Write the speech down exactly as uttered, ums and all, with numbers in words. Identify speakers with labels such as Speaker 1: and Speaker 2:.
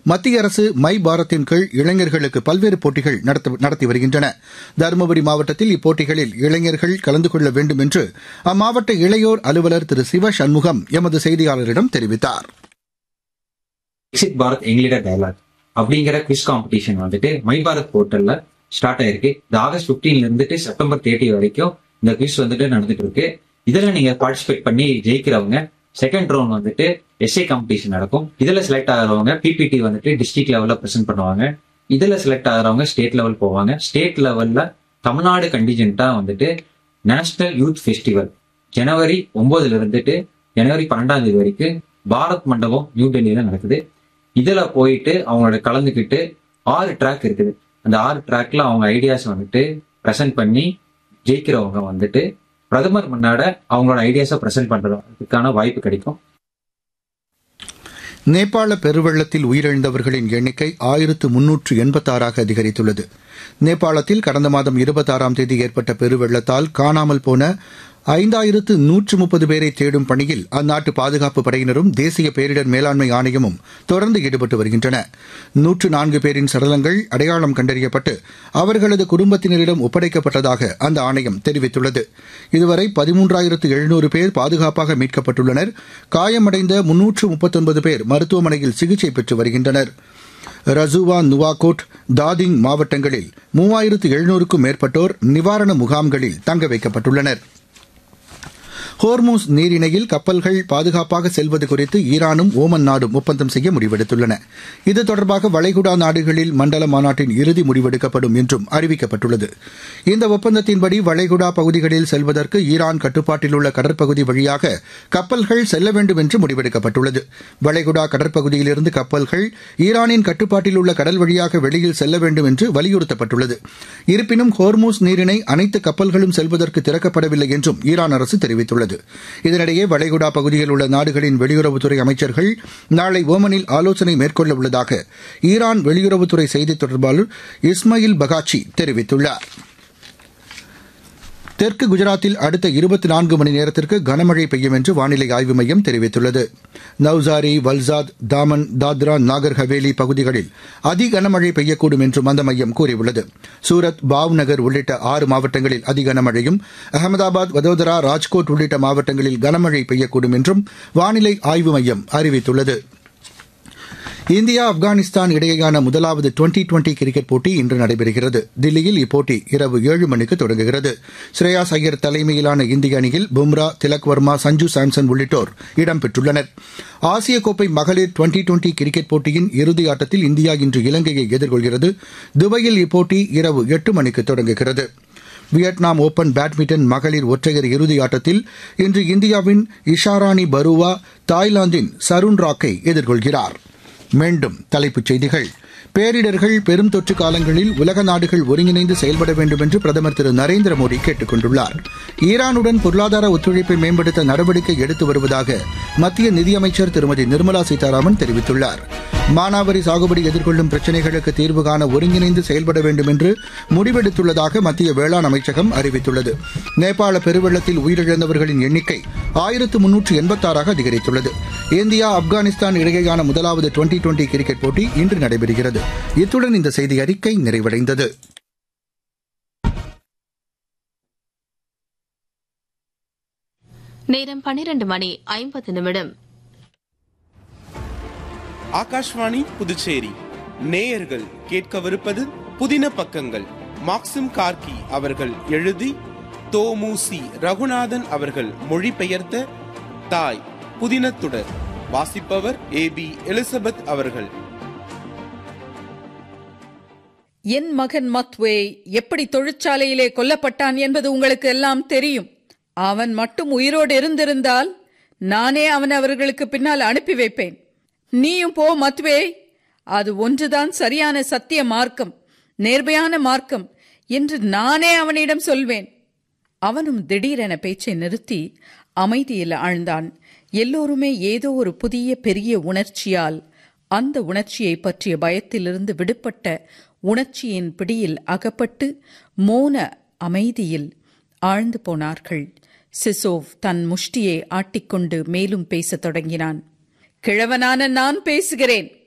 Speaker 1: மத்திய அரசு மை பாரத்தின் கீழ் இளைஞர்களுக்கு பல்வேறு போட்டிகள் நடத்தி வருகின்றன. தருமபுரி மாவட்டத்தில் இப்போட்டிகளில் இளைஞர்கள் கலந்து கொள்ள வேண்டும் என்று அம்மாவட்ட இளையோர் அலுவலர் திரு சிவ சண்முகம் எமது செய்தியாளரிடம் தெரிவித்தார்.
Speaker 2: விக்சித் பாரத் எங்லீடர் டயலாக் அப்படிங்கிற குவிஸ் காம்படிஷன் வந்துட்டு மை பாரத் போர்ட்டல்ல ஸ்டார்ட் ஆயிருக்கு. இந்த ஆகஸ்ட் பிப்டீன்ல இருந்துட்டு செப்டம்பர் தேர்ட்டி வரைக்கும் இந்த குவிஸ் வந்துட்டு நடந்துட்டு இருக்கு. இதுல நீங்க பார்ட்டிசிபேட் பண்ணி ஜெயிக்கிறவங்க செகண்ட் ரவுண்ட் வந்துட்டு எஸ்ஏ காம்படிஷன் நடக்கும். இதுல செலக்ட் ஆகிறவங்க பிபிடி வந்துட்டு டிஸ்ட்ரிக்ட் லெவல்ல பிரசென்ட் பண்ணுவாங்க. இதுல செலக்ட் ஆகிறவங்க ஸ்டேட் லெவல் போவாங்க. ஸ்டேட் லெவல்ல தமிழ்நாடு கண்டிஜென்ட்டா வந்துட்டு நேஷனல் யூத் ஃபெஸ்டிவல் ஜனவரி ஒன்பதுல இருந்துட்டு ஜனவரி பன்னெண்டாம் தேதி வரைக்கும் பாரத் மண்டபம் நியூ டெல்லியில நடக்குது. இதுல போயிட்டு அவங்களோட கலந்துக்கிட்டு ஆறு ட்ராக் இருக்குது. அந்த ஆறு ட்ராக்ல அவங்க ஐடியாஸ் வந்துட்டு ப்ரெசென்ட் பண்ணி ஜெயிக்கிறவங்க வந்துட்டு பிரதமர் முன்னாட அவங்களோட ஐடியாஸை ப்ரெசென்ட் பண்றதுக்கான வாய்ப்பு கிடைக்கும்.
Speaker 1: நேபாள பெருவெள்ளத்தில் உயிரிழந்தவர்களின் எண்ணிக்கை ஆயிரத்து முன்னூற்று எண்பத்தாறாக அதிகரித்துள்ளது. நேபாளத்தில் கடந்த மாதம் இருபத்தாறாம் தேதி ஏற்பட்ட பெருவெள்ளத்தால் காணாமல் போன ஐந்தாயிரத்து நூற்று முப்பது பேரை தேடும் பணியில் அந்நாட்டு பாதுகாப்பு படையினரும் தேசிய பேரிடர் மேலாண்மை ஆணையமும் தொடர்ந்து ஈடுபட்டு வருகின்றன. நூற்று நான்கு பேரின் சடலங்கள் அடையாளம் கண்டறியப்பட்டு அவர்களது குடும்பத்தினரிடம் ஒப்படைக்கப்பட்டதாக அந்த ஆணையம் தெரிவித்துள்ளது. இதுவரை பதிமூன்றாயிரத்து எழுநூறு பேர் பாதுகாப்பாக மீட்கப்பட்டுள்ளனர். காயமடைந்த முன்னூற்று முப்பத்தொன்பது பேர் மருத்துவமனையில் சிகிச்சை பெற்று வருகின்றனர். ரசுவா, நுவாகோட், தாதிங் மாவட்டங்களில் மூவாயிரத்து எழுநூறுக்கும் மேற்பட்டோர் நிவாரண முகாம்களில் தங்க வைக்கப்பட்டுள்ளனா். ஹோர்மூஸ் நீரிணையில் கப்பல்கள் பாதுகாப்பாக செல்வது குறித்து ஈரானும் ஓமன் நாடும் ஒப்பந்தம் செய்ய முடிவெடுத்துள்ளன. இது தொடர்பாக வளைகுடா நாடுகளில் மண்டல மாநாட்டின் இறுதி முடிவெடுக்கப்படும் என்றும் அறிவிக்கப்பட்டுள்ளது. இந்த ஒப்பந்தத்தின்படி வளைகுடா பகுதிகளில் செல்வதற்கு ஈரான் கட்டுப்பாட்டில் உள்ள கடற்பகுதி வழியாக கப்பல்கள் செல்ல வேண்டும் என்று முடிவெடுக்கப்பட்டுள்ளது. வளைகுடா கடற்பகுதியிலிருந்து கப்பல்கள் ஈரானின் கட்டுப்பாட்டில் உள்ள கடல் வழியாக வெளியில் செல்ல வேண்டும் என்று வலியுறுத்தப்பட்டுள்ளது. இருப்பினும் ஹோர்மூஸ் நீரிணை அனைத்து கப்பல்களும் செல்வதற்கு திறக்கப்படவில்லை என்றும் ஈரான் அரசு தெரிவித்துள்ளது. இதனிடையே வளைகுடா பகுதியில் உள்ள நாடுகளின் வெளியுறவுத்துறை அமைச்சர்கள் நாளை ஓமனில் ஆலோசனை மேற்கொள்ள உள்ளதாக ஈரான் வெளியுறவுத்துறை செய்தித் தொடர்பாளர் இஸ்மாயில் பகாச்சி தெரிவித்துள்ளார். தெற்கு குஜராத்தில் அடுத்த இருபத்தி நான்கு மணி நேரத்திற்கு கனமழை பெய்யும் என்று வானிலை ஆய்வு மையம் தெரிவித்துள்ளது. நவ்சாரி, வல்சாத், தாமன், தாத்ரா, நாகர் ஹவேலி பகுதிகளில் அதி கனமழை பெய்யக்கூடும் என்றும் அந்த மையம் கூறியுள்ளது. சூரத், பாவ்நகர் உள்ளிட்ட ஆறு மாவட்டங்களில் அதி கனமழையும், அகமதாபாத், வதோதரா, ராஜ்கோட் உள்ளிட்ட மாவட்டங்களில் கனமழை பெய்யக்கூடும் என்றும் வானிலை ஆய்வு மையம் அறிவித்துள்ளது. இந்தியா, ஆப்கானிஸ்தான் இடையேயான முதலாவது டுவெண்டி டுவெண்டி கிரிக்கெட் போட்டி இன்று நடைபெறுகிறது. தில்லியில் இப்போட்டி இரவு ஏழு மணிக்கு தொடங்குகிறது. ஸ்ரேயாஸ் ஐயர் தலைமையிலான இந்திய அணியில் பும்ரா, திலக் வர்மா, சஞ்சு சாம்சன் உள்ளிட்டோர் இடம்பெற்றுள்ளனர். ஆசிய கோப்பை மகளிர் டுவெண்டி டுவெண்டி கிரிக்கெட் போட்டியின் இறுதி ஆட்டத்தில் இந்தியா இன்று இலங்கையை எதிர்கொள்கிறது. துபாயில் இப்போட்டி இரவு எட்டு மணிக்கு தொடங்குகிறது. வியட்நாம் ஓபன் பேட்மிண்டன் மகளிர் ஒற்றையர் இறுதி ஆட்டத்தில் இன்று இந்தியாவின் இஷாராணி பருவா தாய்லாந்தின் சருண் ராக்கை எதிர்கொள்கிறார். மீண்டும் தலைப்புச் செய்திகள். பேரிடர்கள், பெரும் தொற்று காலங்களில் உலக நாடுகள் ஒருங்கிணைந்து செயல்பட வேண்டும் என்று பிரதமர் திரு நரேந்திர மோடி கேட்டுக் கொண்டுள்ளார். ஈரானுடன் பொருளாதார ஒத்துழைப்பை மேம்படுத்த நடவடிக்கை எடுத்து வருவதாக மத்திய நிதியமைச்சர் திருமதி நிர்மலா சீதாராமன் தெரிவித்துள்ளார். மானாவாரி சாகுபடி எதிர்கொள்ளும் பிரச்சினைகளுக்கு தீர்வு காண ஒருங்கிணைந்து செயல்பட வேண்டும் என்று முடிவெடுத்துள்ளதாக மத்திய வேளாண் அமைச்சகம் அறிவித்துள்ளது. நேபாள பெருவெள்ளத்தில் உயிரிழந்தவர்களின் எண்ணிக்கை ஆயிரத்து முன்னூற்று எண்பத்தாறாக அதிகரித்துள்ளது. இந்தியா, ஆப்கானிஸ்தான் இடையேயான முதலாவது டுவெண்டி டுவெண்டி கிரிக்கெட் போட்டி இன்று நடைபெறுகிறது. இத்துடன் இந்த செய்தி அறிக்கை நிறைவடைந்தது.
Speaker 3: நேரம் பன்னிரண்டு மணி ஐம்பது நிமிடம்.
Speaker 4: ஆகாஷ்வாணி புதுச்சேரி நேயர்கள் கேட்கவிருப்பது புதின பக்கங்கள். மாக்சிம் கார்கி அவர்கள் எழுதி தோமுசி ரகுநாதன் அவர்கள் மொழிபெயர்த்த தாய் புதினத்துடர். வாசிப்பவர் ஏ பி எலிசபெத் அவர்கள்.
Speaker 5: என் மகன் மத்வே எப்படி தொழிற்சாலையிலே கொல்லப்பட்டான் என்பது உங்களுக்கு எல்லாம் தெரியும். அவன் மட்டும் உயிரோடு இருந்திருந்தால் நானே அவன் அவர்களுக்கு பின்னால் அனுப்பி வைப்பேன். நீயும் போ மத்வே. அது ஒன்றுதான் சரியான சத்திய மார்க்கம், நேர்மையான மார்க்கம் என்று நானே அவனிடம் சொல்வேன். அவனும் திடீரென பேச்சை நிறுத்தி அமைதியில் ஆழ்ந்தான். எல்லோருமே ஏதோ ஒரு புதிய பெரிய உணர்ச்சியால், அந்த உணர்ச்சியை பற்றிய பயத்திலிருந்து விடுபட்ட உணர்ச்சியின் பிடியில் அகப்பட்டு மோன அமைதியில் ஆழ்ந்து போனார்கள். சிசோவ் தன் முஷ்டியை ஆட்டிக்கொண்டு மேலும் பேசத் தொடங்கினான். கிழவனான நான் பேசுகிறேன்.